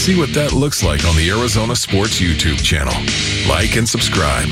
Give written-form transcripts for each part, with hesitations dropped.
See what that looks like on the Arizona Sports YouTube channel. Like and subscribe.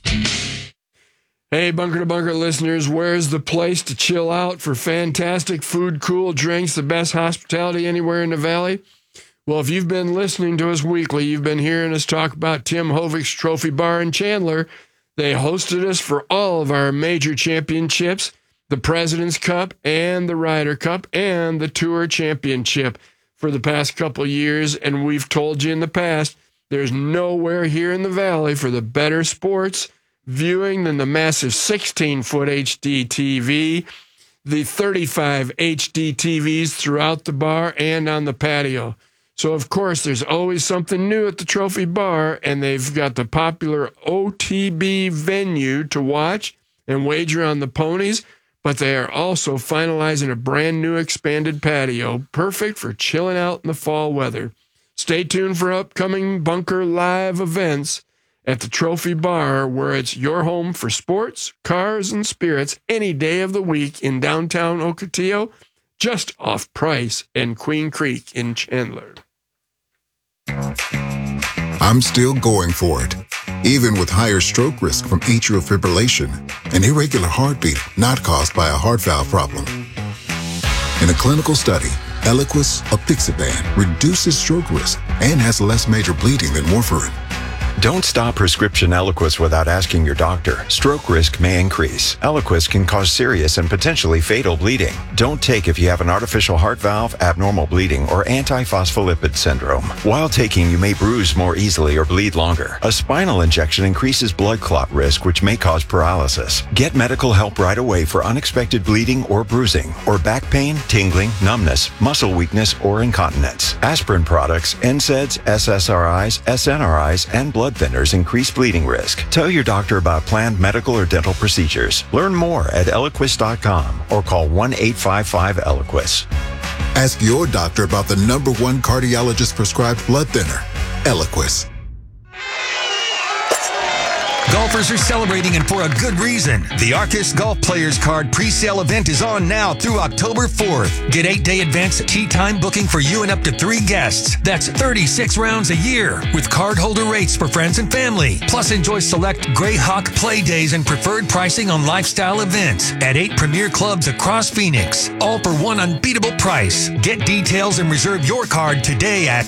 Hey, Bunker to Bunker listeners, where's the place to chill out for fantastic food, cool drinks, the best hospitality anywhere in the Valley? Well, if you've been listening to us weekly, you've been hearing us talk about Tim Hovig's Trophy Bar in Chandler. They hosted us for all of our major championships, the President's Cup and the Ryder Cup and the Tour Championship for the past couple years. And we've told you in the past, there's nowhere here in the Valley for the better sports viewing than the massive 16-foot HD TV, the 35 HD TVs throughout the bar and on the patio. So, of course, there's always something new at the Trophy Bar, and they've got the popular OTB venue to watch and wager on the ponies, but they are also finalizing a brand new expanded patio, perfect for chilling out in the fall weather. Stay tuned for upcoming Bunker Live events at the Trophy Bar, where it's your home for sports, cars, and spirits any day of the week in downtown Ocotillo, just off Price and Queen Creek in Chandler. I'm still going for it, even with higher stroke risk from atrial fibrillation, an irregular heartbeat not caused by a heart valve problem. In a clinical study, Eliquis apixaban reduces stroke risk and has less major bleeding than warfarin. Don't stop prescription Eliquis without asking your doctor. Stroke risk may increase. Eliquis can cause serious and potentially fatal bleeding. Don't take if you have an artificial heart valve, abnormal bleeding, or antiphospholipid syndrome. While taking, you may bruise more easily or bleed longer. A spinal injection increases blood clot risk, which may cause paralysis. Get medical help right away for unexpected bleeding or bruising, or back pain, tingling, numbness, muscle weakness, or incontinence. Aspirin products, NSAIDs, SSRIs, SNRIs, and blood thinners increase bleeding risk. Tell your doctor about planned medical or dental procedures. Learn more at Eliquis.com or call 1-855-ELIQUIS. Ask your doctor about the #1 cardiologist prescribed blood thinner, Eliquis. Golfers are celebrating, and for a good reason. The Arcus Golf Players Card pre-sale event is on now through October 4th. Get 8-day advance tee time booking for you and up to 3 guests. That's 36 rounds a year with cardholder rates for friends and family. Plus, enjoy select Greyhawk play days and preferred pricing on lifestyle events at 8 premier clubs across Phoenix. All for one unbeatable price. Get details and reserve your card today at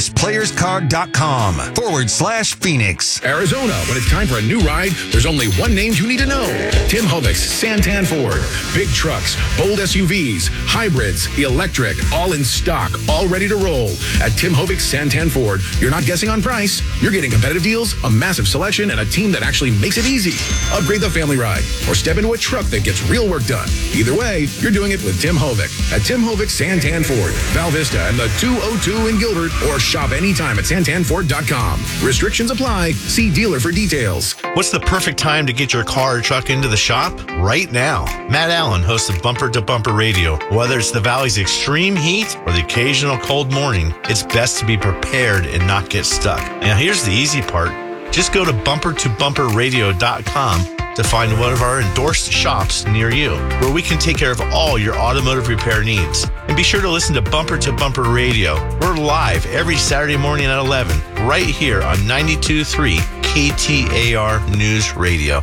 ArcusPlayersCard.com/Phoenix. Arizona, when it's time for a new ride, there's only one name you need to know. Tim Hovig's Santan Ford. Big trucks, bold SUVs, hybrids, electric, all in stock, all ready to roll. At Tim Hovig's Santan Ford, you're not guessing on price. You're getting competitive deals, a massive selection, and a team that actually makes it easy. Upgrade the family ride or step into a truck that gets real work done. Either way, you're doing it with Tim Hovig. At Tim Hovig's Santan Ford, Val Vista and the 202 in Gilbert, or shop anytime at santanford.com. Restrictions apply. See dealer for details. What's the perfect time to get your car or truck into the shop? Right now. Matt Allen hosts of Bumper to Bumper Radio. Whether it's the Valley's extreme heat or the occasional cold morning, it's best to be prepared and not get stuck. Now here's the easy part. Just go to bumpertobumperradio.com to find one of our endorsed shops near you, where we can take care of all your automotive repair needs. And be sure to listen to Bumper Radio. We're live every Saturday morning at 11, right here on 92.3 KTAR News Radio.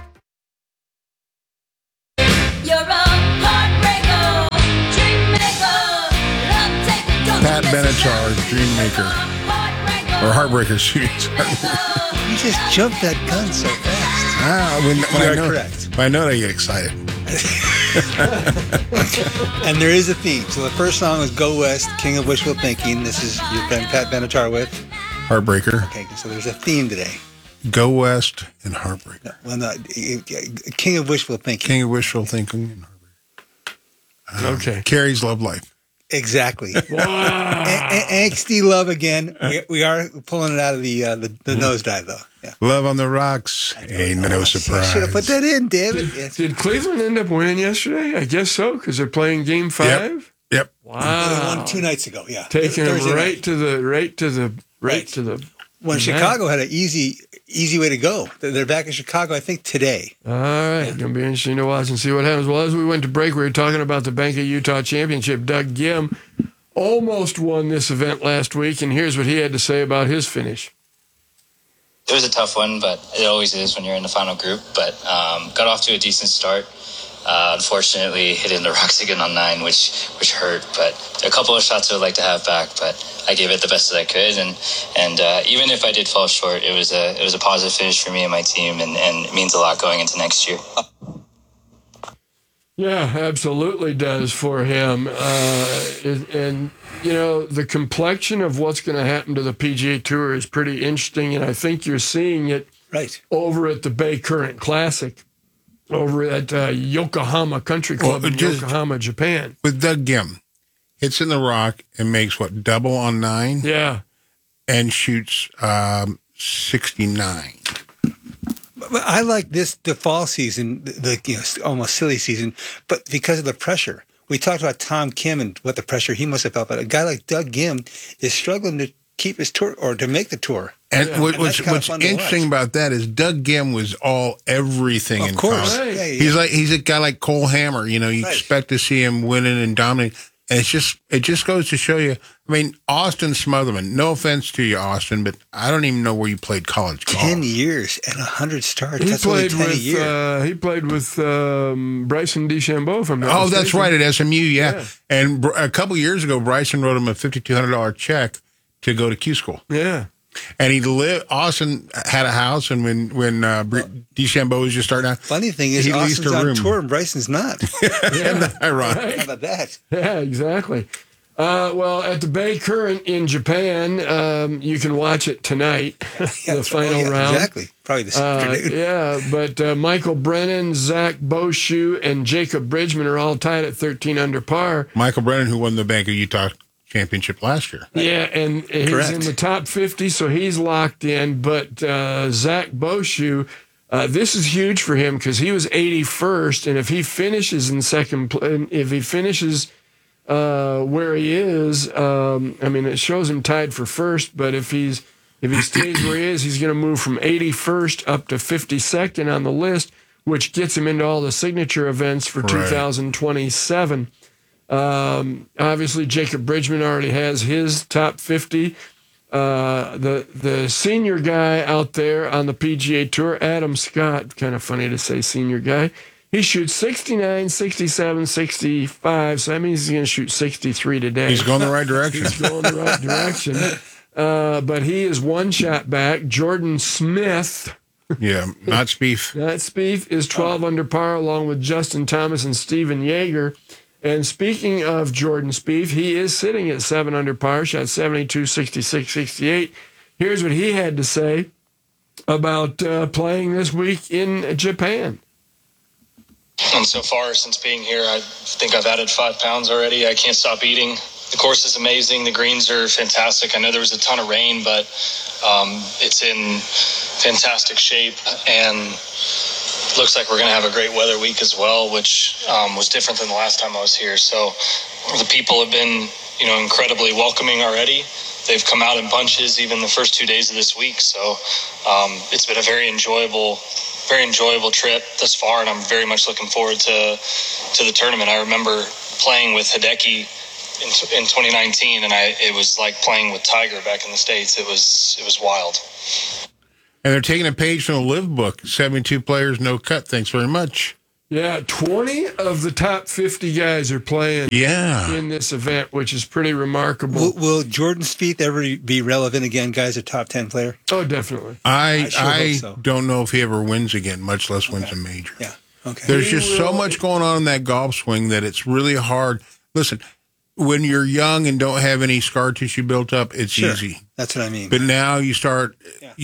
Pat Benatar, Dream Maker. Or Heartbreaker, You just jumped that gun so fast. When I know, correct. When I know it, I get excited. And there is a theme. So the first song is Go West, King of Wishful Thinking. This is your friend Pat Benatar with Heartbreaker. Okay, so there's a theme today. Go West and Heartbreaker. King of Wishful Thinking. King of Wishful Thinking and Heartbreaker. Okay. Carrie's Love Life. Exactly. Wow. Angsty love again. We are pulling it out of the nosedive, though. Yeah. Love on the Rocks. Ain't no surprise. Should have put that in, David. Did Cleveland end up winning yesterday? I guess so, because they're playing Game 5. Yep. Wow. They won 2 nights ago. Yeah. Taking them right to the. When Chicago had an easy way to go. They're back in Chicago, I think, today. All right. Going to be interesting to watch and see what happens. Well, as we went to break, we were talking about the Bank of Utah Championship. Doug Gim almost won this event last week, and here's what he had to say about his finish. It was a tough one, but it always is when you're in the final group. But got off to a decent start. Unfortunately, hit in the rocks again on 9, which hurt. But a couple of shots I would like to have back, but I gave it the best that I could. And even if I did fall short, it was a positive finish for me and my team, and it means a lot going into next year. Yeah, absolutely does for him. And, you know, the complexion of what's going to happen to the PGA Tour is pretty interesting, and I think you're seeing it over at the Bay Current Classic, over at Yokohama Country Club in Yokohama, Japan. With Doug Gim, hits in the rock and makes, double on 9? Yeah. And shoots 69. But I like the fall season, almost silly season, but because of the pressure. We talked about Tom Kim and what the pressure he must have felt, but a guy like Doug Gim is struggling to keep his tour or to make the tour. And what's interesting about that is Doug Gim was everything in college. Right. Yeah. He's a guy like Cole Hammer. You know, you expect to see him winning and dominating. And it just goes to show you. I mean, Austin Smotherman. No offense to you, Austin, but I don't even know where you played college golf. 10 years and 100 starts. He That's only played 10 with a year. he played with Bryson DeChambeau. If I'm not mistaken. That's right, at SMU. Yeah. And a couple years ago, Bryson wrote him a $5,200 check to go to Q school. Yeah. And Austin had a house, and when DeChambeau was just starting out, funny thing is, Austin's on tour and Bryson's not. Ironic. Right. How about that? Yeah, exactly. Well, at the Bay Current in Japan, you can watch it tonight, the final round. Exactly. Probably this afternoon. Yeah, but Michael Brennan, Zach Boshu, and Jacob Bridgman are all tied at 13 under par. Michael Brennan, who won the Bank of Utah Championship last year. Yeah, and he's in the top 50, so he's locked in. But Zach Boshu, this is huge for him because he was 81st, and if he finishes in if he finishes where he is, I mean, it shows him tied for first. But if he stays where he is, he's going to move from 81st up to 52nd on the list, which gets him into all the signature events for 2027. Obviously, Jacob Bridgman already has his top 50. The senior guy out there on the PGA Tour, Adam Scott, kind of funny to say senior guy, he shoots 69, 67, 65, so that means he's going to shoot 63 today. He's going the right direction. He's going the right direction. But he is one shot back. Jordan Smith. Yeah, not Spieth. Not Spieth is 12 under par along with Justin Thomas and Steven Yeager. And speaking of Jordan Spieth, he is sitting at 7 under par, shot 72, 66, 68. Here's what he had to say about playing this week in Japan. And so far, since being here, I think I've added 5 pounds already. I can't stop eating. The course is amazing. The greens are fantastic. I know there was a ton of rain, but it's in fantastic shape. And looks like we're going to have a great weather week as well, which was different than the last time I was here. So the people have been, incredibly welcoming already. They've come out in bunches even the first 2 days of this week. So it's been a very enjoyable trip thus far, and I'm very much looking forward to the tournament. I remember playing with Hideki in 2019, and it was like playing with Tiger back in the States. It was wild. And they're taking a page from the Live book. 72 players, no cut. Thanks very much. Yeah, 20 of the top 50 guys are playing in this event, which is pretty remarkable. Will Jordan Spieth ever be relevant again, guys, a top 10 player? Oh, definitely. I hope so. don't know if he ever wins again, much less wins a major. Yeah, okay. There's just so much going on in that golf swing that it's really hard. Listen, when you're young and don't have any scar tissue built up, it's easy. That's what I mean. But now you start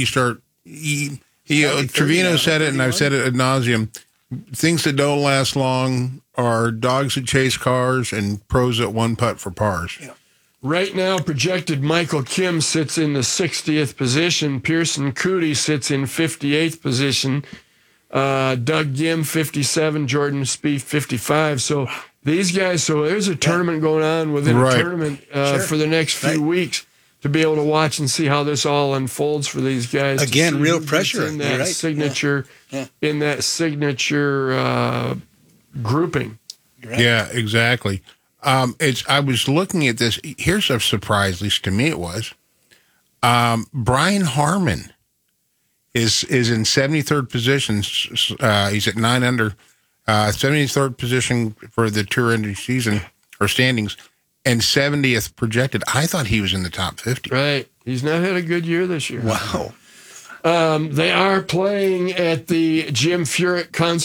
Trevino said it, and I've said it ad nauseum. Things that don't last long are dogs that chase cars and pros that one putt for pars. Yeah. Right now, projected Michael Kim sits in the 60th position. Pearson Coody sits in 58th position. Doug Gim, 57. Jordan Spieth, 55. So these guys, there's a tournament going on within a tournament for the next few weeks to be able to watch and see how this all unfolds for these guys. Again, real pressure in that signature, in that signature grouping. Right. Yeah, exactly. I was looking at this. Here's a surprise, at least to me it was. Brian Harman is in 73rd position. He's at 9 under, 73rd position for the tour ending season or standings, and 70th projected. I thought he was in the top 50. Right. He's not had a good year this year. Wow. They are playing at the Jim Furyk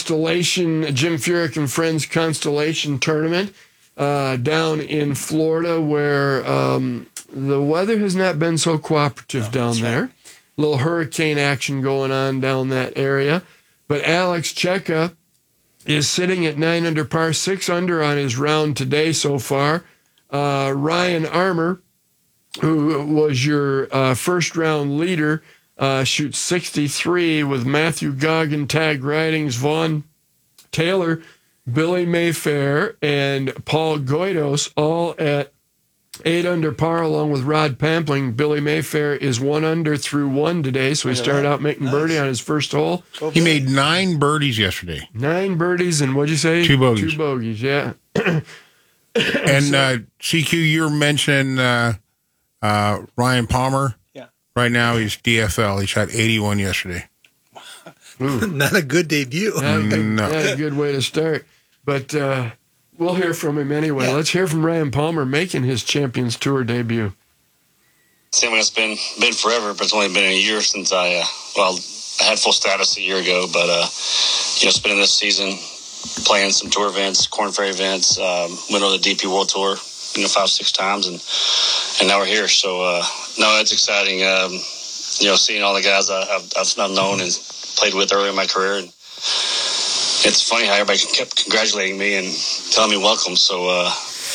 and Friends Constellation Tournament down in Florida, where the weather has not been so cooperative down there. Right. A little hurricane action going on down that area. But Alex Ceka is sitting at 9 under par, 6 under on his round today so far. Ryan Armour, who was your first-round leader, shoots 63 with Matthew Goggin, Tag Ridings, Vaughn Taylor, Billy Mayfair, and Paul Goidos, all at 8 under par, along with Rod Pampling. Billy Mayfair is 1 under through 1 today, so he started out making birdie on his first hole. He made 9 birdies yesterday. 9 birdies and what'd you say? 2 bogeys. 2 bogeys, yeah. And CQ, you're mentioning Ryan Palmer. Yeah. Right now he's DFL. He shot 81 yesterday. Not a good debut. Not a good way to start. But we'll hear from him anyway. Yeah. Let's hear from Ryan Palmer making his Champions Tour debut. I mean, it's been forever, but it's only been a year since I had full status a year ago. But, spending this season playing some tour events, Korn Ferry events, went on the DP World Tour, 5-6 times, and now we're here. So, no, it's exciting. Seeing all the guys I've known and played with early in my career. And it's funny how everybody kept congratulating me and telling me welcome. So,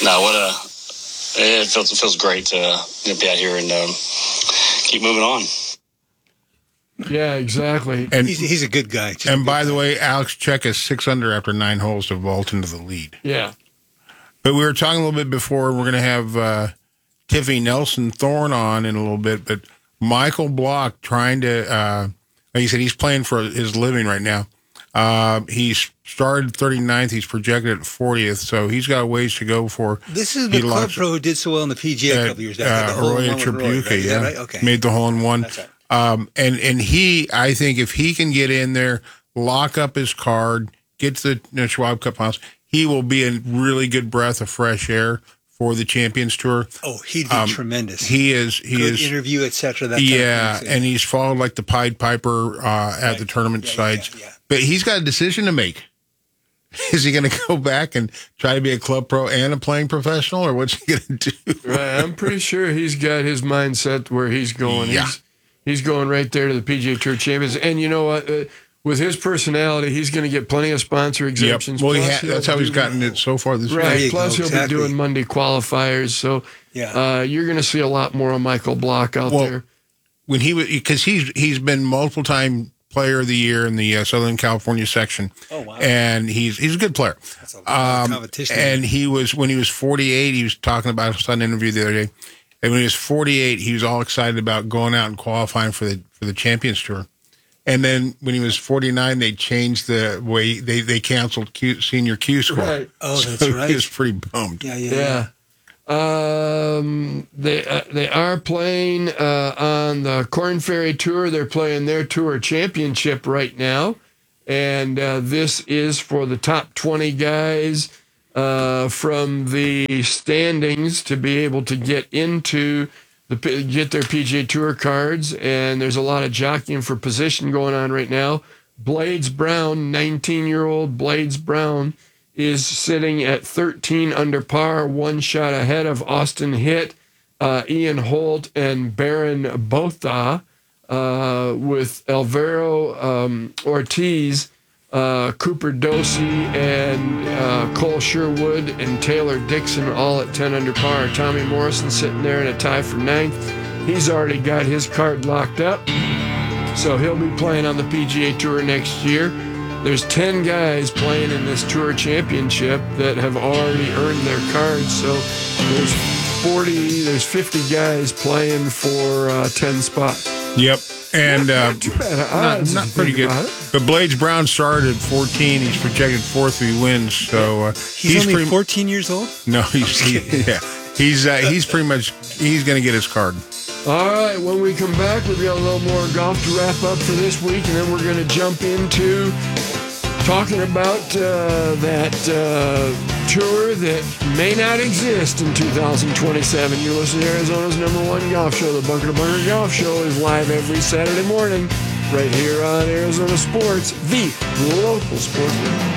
it feels great to be out here and keep moving on. Yeah, exactly. And he's a good guy. And by the way, Alex Ceka is 6 under after 9 holes to vault into the lead. Yeah. But we were talking a little bit before. We're going to have Tiffany Nelson Thorne on in a little bit. But Michael Block trying to, like you said, he's playing for his living right now. He's started 39th. He's projected at 40th. So he's got a ways to go before. This is the club pro who did so well in the PGA a couple years back. Arroyo Tribuca, right? yeah. Right? Okay. Made the hole in one. That's right. And he, I think if he can get in there, lock up his card, get to the Schwab Cup Finals, he will be a really good breath of fresh air for the Champions Tour. Oh, he'd be tremendous. He is. Good interview, etc. Yeah, and he's followed like the Pied Piper at the tournament sites. Yeah. But he's got a decision to make. Is he going to go back and try to be a club pro and a playing professional, or what's he going to do? Right, I'm pretty sure he's got his mindset where he's going. Yeah. He's going right there to the PGA Tour Champions. And you know what? With his personality, he's going to get plenty of sponsor exemptions. Yep. Well, that's how he's gotten it so far this year. Right. Plus, he'll be doing Monday qualifiers. So you're going to see a lot more of Michael Block out there. When because he's been multiple time player of the year in the Southern California section. Oh, wow. And he's a good player. That's a lot of competition. And when he was 48, he was talking about a Sun interview the other day. And when he was 48, he was all excited about going out and qualifying for the Champions Tour. And then when he was 49, they changed the way they canceled senior Q score. Right. Oh, so that's right. He was pretty bummed. Yeah. They are playing on the Korn Ferry Tour. They're playing their tour championship right now. And this is for the top 20 guys from the standings to be able to get into get their PGA Tour cards. And there's a lot of jockeying for position going on right now. Blades Brown, 19-year-old Blades Brown, is sitting at 13 under par, 1 shot ahead of Austin Hitt, Ian Holt, and Baron Botha, with Alvaro Ortiz, Cooper Dosey, and Cole Sherwood and Taylor Dixon all at 10 under par. Tommy Morrison sitting there in a tie for 9th. He's already got his card locked up, so he'll be playing on the PGA Tour next year. There's 10 guys playing in this Tour Championship that have already earned their cards, so there's there's 50 guys playing for 10 spots. Yep. And not too bad. Not pretty good. But Blades Brown started at 14. He's projected 4th if he wins. So he's only 14 years old? No, he's pretty much he's going to get his card. All right, when we come back, we've got a little more golf to wrap up for this week, and then we're going to jump into talking about that tour that may not exist in 2027. You listen to Arizona's #1 golf show. The Bunker to Bunker Golf Show is live every Saturday morning right here on Arizona Sports, the local sports leader.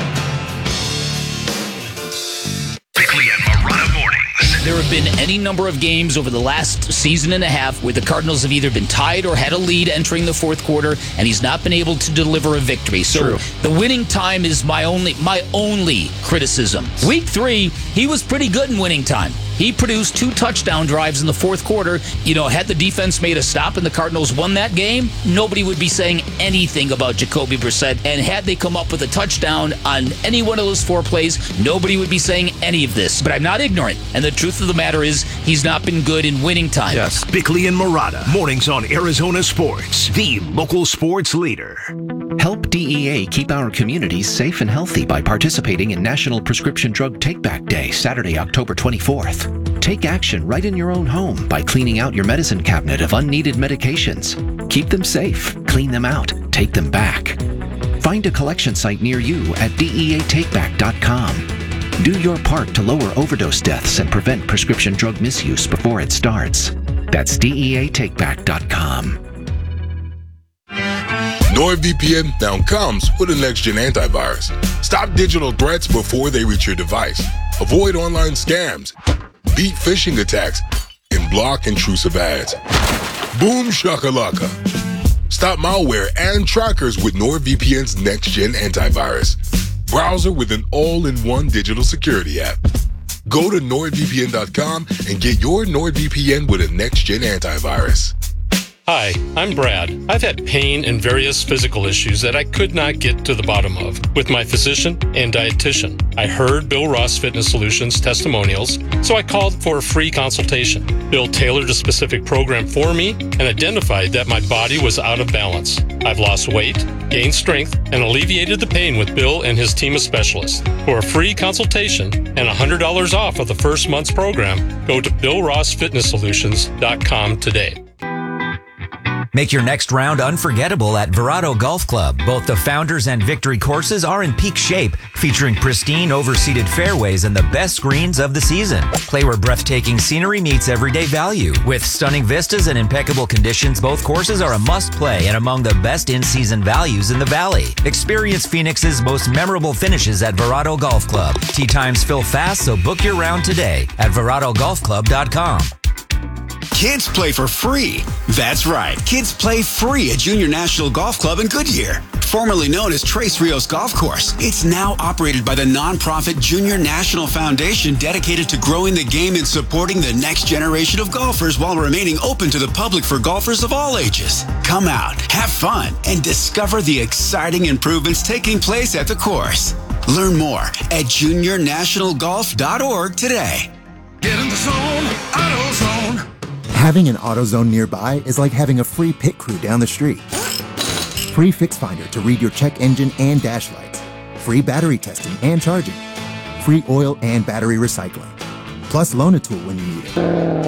Bickley and Marotta mornings. There have been any number of games over the last season and a half where the Cardinals have either been tied or had a lead entering the fourth quarter, and he's not been able to deliver a victory. So the winning time is my only criticism. Week 3, he was pretty good in winning time. He produced 2 touchdown drives in the fourth quarter. You know, had the defense made a stop and the Cardinals won that game, nobody would be saying anything about Jacoby Brissett. And had they come up with a touchdown on any one of those 4 plays, nobody would be saying any of this. But I'm not ignorant. And the truth of the matter is, he's not been good in winning time. Yes. Bickley and Marotta, mornings on Arizona Sports, the local sports leader. Help DEA keep our communities safe and healthy by participating in National Prescription Drug Take-Back Day, Saturday, October 24th. Take action right in your own home by cleaning out your medicine cabinet of unneeded medications. Keep them safe, clean them out, take them back. Find a collection site near you at DEATakeback.com. Do your part to lower overdose deaths and prevent prescription drug misuse before it starts. That's DEATakeback.com. NordVPN now comes with a next-gen antivirus. Stop digital threats before they reach your device. Avoid online scams, beat phishing attacks, and block intrusive ads. Boom shakalaka. Stop malware and trackers with NordVPN's next-gen antivirus. Browser with an all-in-one digital security app. Go to NordVPN.com and get your NordVPN with a next-gen antivirus. Hi, I'm Brad. I've had pain and various physical issues that I could not get to the bottom of with my physician and dietitian. I heard Bill Ross Fitness Solutions testimonials, so I called for a free consultation. Bill tailored a specific program for me and identified that my body was out of balance. I've lost weight, gained strength, and alleviated the pain with Bill and his team of specialists. For a free consultation and $100 off of the first month's program, go to BillRossFitnessSolutions.com today. Make your next round unforgettable at Verado Golf Club. Both the Founders and Victory courses are in peak shape, featuring pristine, overseeded fairways and the best greens of the season. Play where breathtaking scenery meets everyday value. With stunning vistas and impeccable conditions, both courses are a must-play and among the best in-season values in the Valley. Experience Phoenix's most memorable finishes at Verado Golf Club. Tee times fill fast, so book your round today at VeradoGolfClub.com. Kids play for free. That's right. Kids play free at Junior National Golf Club in Goodyear, formerly known as Tres Rios Golf Course. It's now operated by the nonprofit Junior National Foundation, dedicated to growing the game and supporting the next generation of golfers while remaining open to the public for golfers of all ages. Come out, have fun, and discover the exciting improvements taking place at the course. Learn more at juniornationalgolf.org today. Get in the zone, AutoZone. Having an AutoZone nearby is like having a free pit crew down the street. Free Fix Finder to read your check engine and dash lights. Free battery testing and charging. Free oil and battery recycling. Plus loan a tool when you need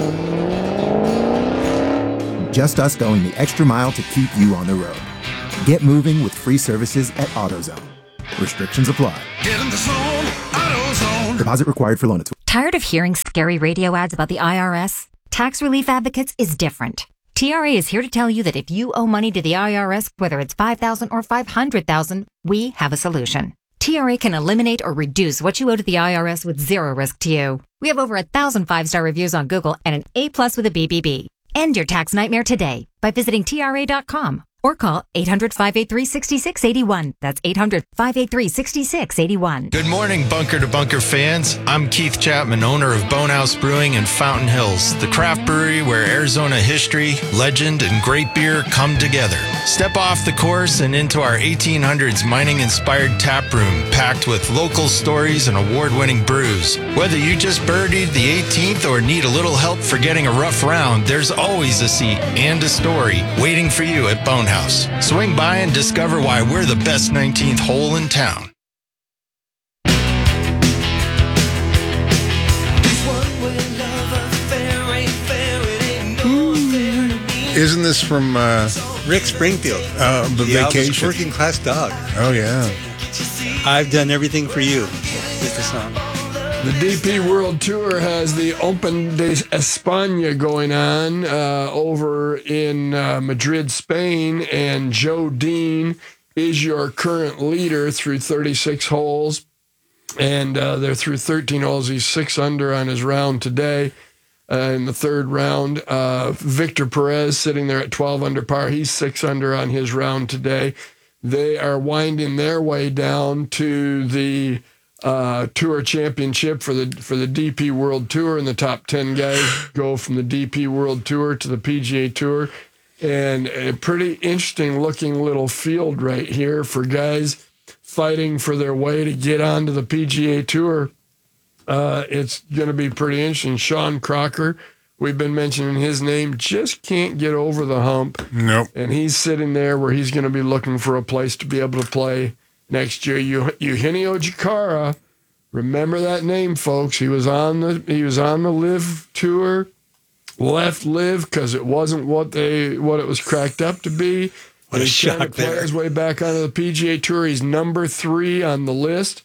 it. Just us going the extra mile to keep you on the road. Get moving with free services at AutoZone. Restrictions apply. Get in the zone, AutoZone. Deposit required for loan a tool. Tired of hearing scary radio ads about the IRS? Tax Relief Advocates is different. TRA is here to tell you that if you owe money to the IRS, whether it's $5,000 or $500,000, we have a solution. TRA can eliminate or reduce what you owe to the IRS with zero risk to you. We have over 1,000 5-star reviews on Google and an A+ with a BBB. End your tax nightmare today by visiting TRA.com or call 800-583-6681. That's 800-583-6681. Good morning, Bunker to Bunker fans. I'm Keith Chapman, owner of Bonehouse Brewing in Fountain Hills, the craft brewery where Arizona history, legend, and great beer come together. Step off the course and into our 1800s mining-inspired tap room, packed with local stories and award-winning brews. Whether you just birdied the 18th or need a little help for getting a rough round, there's always a seat and a story waiting for you at Bonehouse. Swing by and discover why we're the best 19th hole in town. Isn't this from Rick Springfield? The Vacation. Working Class Dog. Oh, yeah. I've done everything for you. Is the song. The DP World Tour has the Open de España going on over in Madrid, Spain, and Joe Dean is your current leader through 36 holes, and they're through 13 holes. He's 6 under on his round today in the third round. Victor Perez sitting there at 12 under par. He's 6 under on his round today. They are winding their way down to the Tour Championship for the DP World Tour, and the top 10 guys go from the DP World Tour to the PGA Tour. And a pretty interesting looking little field right here for guys fighting for their way to get onto the PGA Tour. It's going to be pretty interesting. Sean Crocker, we've been mentioning his name, just can't get over the hump. Nope. And he's sitting there where he's going to be looking for a place to be able to play next year. Eugenio Jikara, remember that name, folks. He was on the Live Tour, left Live because it wasn't what it was cracked up to be. What a shock to play his way back onto the PGA Tour. He's number 3 on the list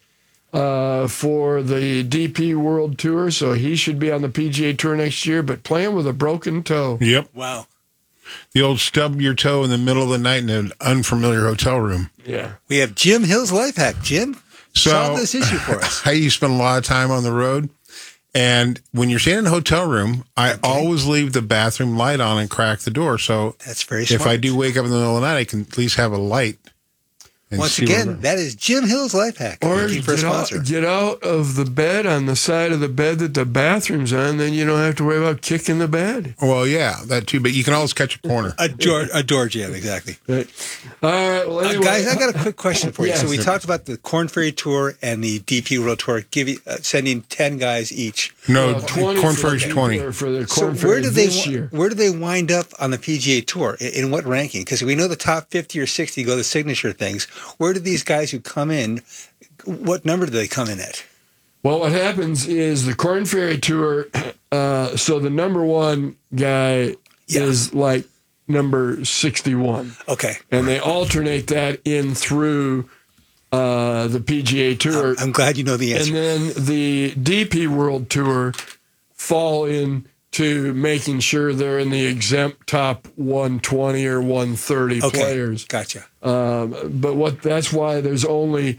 for the DP World Tour, so he should be on the PGA Tour next year, but playing with a broken toe. Yep. Wow. The old stub your toe in the middle of the night in an unfamiliar hotel room. Yeah. We have Jim Hill's life hack. Jim, solve this issue for us. I used to spend a lot of time on the road, and when you're staying in a hotel room, I always leave the bathroom light on and crack the door. So that's very smart. If I do wake up in the middle of the night, I can at least have a light. Once again, that is Jim Hill's life hack. Or get out of the bed on the side of the bed that the bathroom's on, then you don't have to worry about kicking the bed. Well, yeah, that too, but you can always catch a corner. A door jam, exactly. Right. All right, well, anyway. Guys, I got a quick question for you. Yes. So we talked about the Korn Ferry Tour and the DP World Tour, sending 10 guys each. No, Korn Ferry's 20. For the So Korn Ferry this year. where do they wind up on the PGA Tour? In what ranking? Because we know the top 50 or 60 go to signature things. Where do these guys who come in, what number do they come in at? Well, what happens is the Korn Ferry Tour, so the number 1 guy is like number 61. Okay. And they alternate that in through the PGA Tour. I'm glad you know the answer. And then the DP World Tour fall into making sure they're in the exempt top 120 or 130 players. Gotcha. But that's why there's only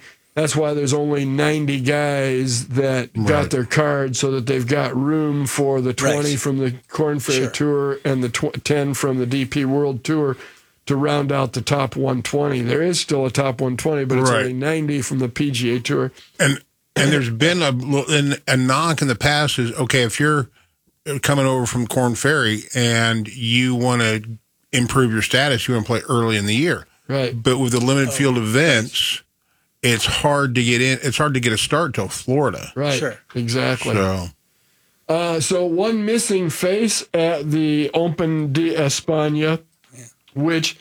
90 guys that got their card, so that they've got room for the 20 from the Korn Ferry Tour and the 10 from the DP World Tour to round out the top 120. There is still a top 120, but it's only 90 from the PGA Tour. And there's been a knock in the past is, okay, if you're coming over from Korn Ferry and you want to improve your status, you want to play early in the year. Right. But with the limited field events, it's hard to get in. It's hard to get a start till Florida. Right. Sure. Exactly. So, so one missing face at the Open de España, which,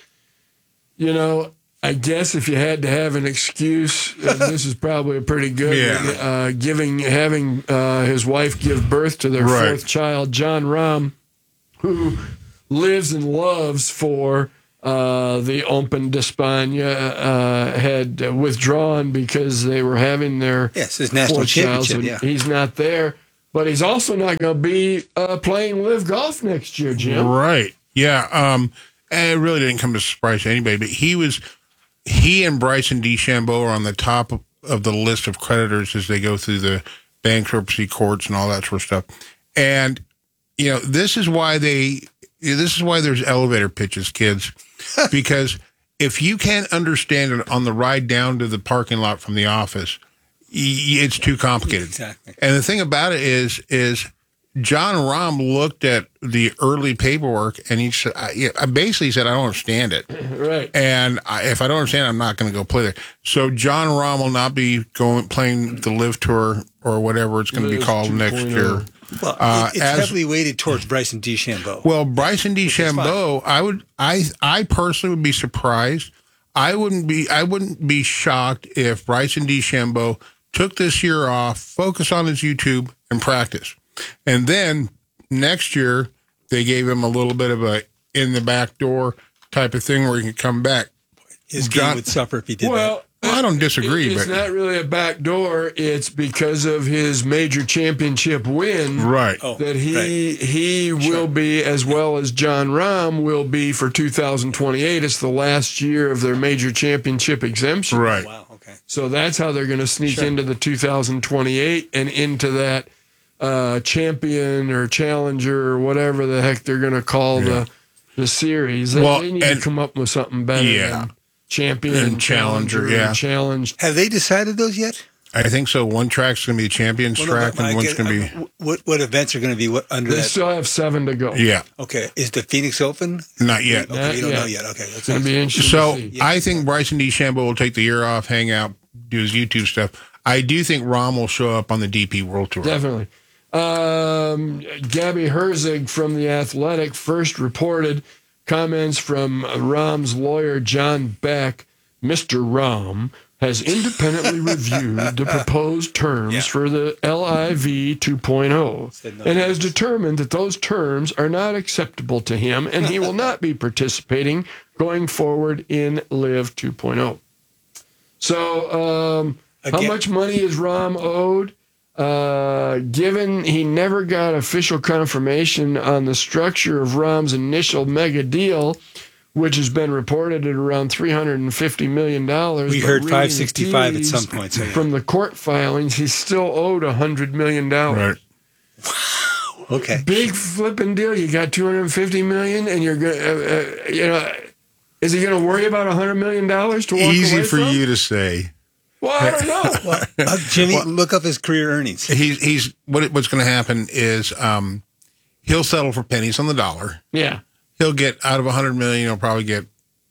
I guess if you had to have an excuse, this is probably a pretty good one. Having his wife give birth to their 4th child, John Rahm, who lives and loves for the Open d'Espagne, had withdrawn because they were having their his national 4th child, championship. so he's not there. But he's also not going to be playing Live Golf next year, Jim. Right. Yeah. And it really didn't come as a surprise to anybody, but he and Bryson DeChambeau are on the top of the list of creditors as they go through the bankruptcy courts and all that sort of stuff. And, this is why there's elevator pitches, kids, because if you can't understand it on the ride down to the parking lot from the office, it's too complicated. Exactly. And the thing about it is John Rahm looked at the early paperwork and he said, I basically said, I don't understand it. Right. And if I don't understand, I'm not going to go play there. So John Rahm will not be playing the Live Tour or whatever it's going to be called next year. Well, it's heavily weighted towards Bryson DeChambeau. Well, Bryson DeChambeau, I personally would be surprised. I wouldn't be shocked if Bryson DeChambeau took this year off, focus on his YouTube, and practice. And then next year, they gave him a little bit of a in the back door type of thing where he could come back. His game would suffer if he did that. I don't disagree. It's not really a back door. It's because of his major championship win. Right. That he will be, as well as John Rahm will be for 2028. It's the last year of their major championship exemption. Right. Wow, okay. So that's how they're going to sneak into the 2028 and into that champion or challenger or whatever the heck they're going to call the series. They need to come up with something better than champion and challenger. Challenge. Have they decided those yet? I think so. One track's going to be a champions track, and one's going to be. What events are going to be under They that? still have 7 to go. Yeah. Okay. Is the Phoenix Open? Not yet. Okay, you don't know yet. Okay. It's going to be interesting. So to see. I think Bryson DeChambeau will take the year off, hang out, do his YouTube stuff. I do think Rahm will show up on the DP World Tour. Definitely. Gabby Herzig from The Athletic first reported comments from Rahm's lawyer, John Beck. Mr. Rahm has independently reviewed the proposed terms for the LIV 2.0 and has determined that those terms are not acceptable to him and he will not be participating going forward in LIV 2.0. So how much money is Rahm owed? Given he never got official confirmation on the structure of Rahm's initial mega deal, which has been reported at around $350 million. We heard 565 at some point. So from the court filings, he's still owed $100 million. Right. Wow. Okay. Big flipping deal. You got $250 million, and you're going is he going to worry about $100 million to walk Easy away for from? you to say. Well, I don't know. Jimmy, look up his career earnings. He's what's going to happen is he'll settle for pennies on the dollar. Yeah. He'll get out of $100 million. He'll probably get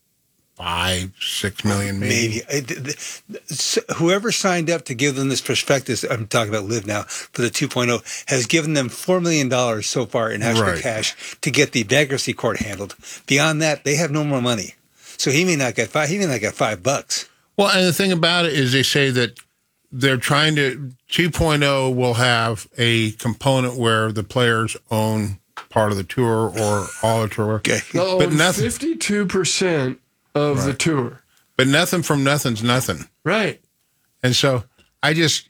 $5-6 million, maybe. Whoever signed up to give them this prospectus, I'm talking about Live now, for the 2.0, has given them $4 million so far in extra cash to get the bankruptcy court handled. Beyond that, they have no more money. So he may not get $5. Well, and the thing about it is they say that they're trying to 2.0 will have a component where the players own part of the tour or all the tour. Okay. They'll But own nothing 52% of the tour. But nothing from nothing's nothing. Right. And so I just,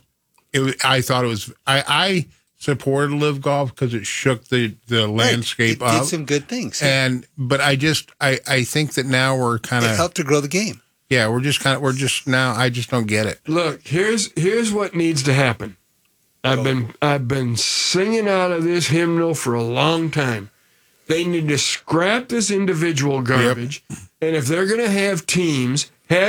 I thought it was I supported Live Golf because it shook the landscape up. It did some good things. But I think that now we're kind of it helped to grow the game. Yeah, we're just now. I just don't get it. Look, here's what needs to happen. I've been singing out of this hymnal for a long time. They need to scrap this individual garbage, and if they're going to have teams,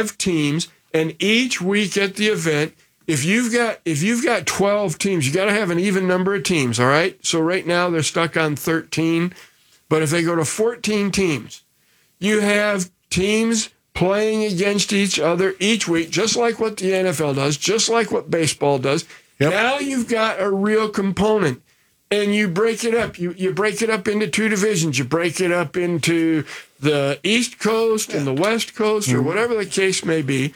and each week at the event, if you've got 12 teams, you got to have an even number of teams. All right. So right now they're stuck on 13, but if they go to 14 teams, you have teams playing against each other each week, just like what the NFL does, just like what baseball does. Yep. Now you've got a real component, and you break it up. You break it up into 2 divisions. You break it up into the East Coast and the West Coast, or whatever the case may be.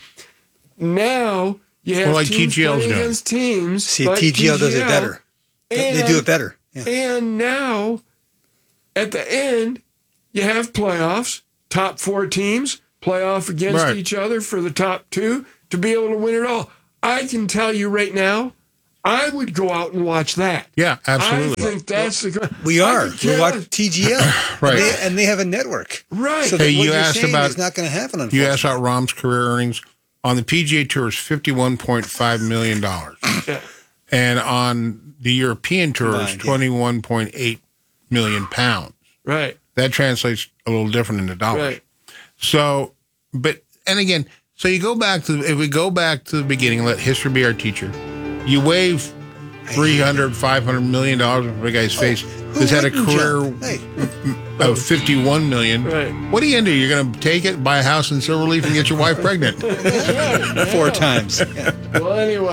Now you have teams playing against teams. See, like TGL does it better. They do it better. Yeah. And now, at the end, you have playoffs, top 4 teams play off against each other for the top 2 to be able to win it all. I can tell you right now, I would go out and watch that. Yeah, absolutely. I think that's the. We are. We watch TGL, right? And they have a network, right? So hey, what you you're asked saying about is not going to happen. You asked about Rahm's career earnings on the PGA Tour is $51.5 million, and on the European Tour is 21.8 million pounds. Right. That translates a little different into dollars. Right. So And again, so if we go back to the beginning, let history be our teacher. You wave $300, $500 million in the guy's face. Who's had a career of $51 million. Right. What are you into? You're going to take it, buy a house in Silverleaf, and get your wife pregnant 4 times. Well, anyway.